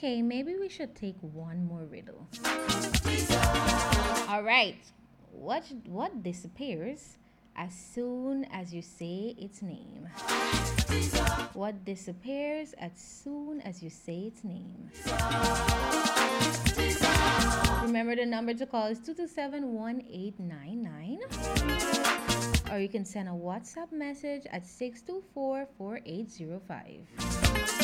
Okay, maybe we should take one more riddle. All right. What disappears as soon as you say its name? What disappears as soon as you say its name? Remember, the number to call is 227-1899, or you can send a WhatsApp message at 624-4805.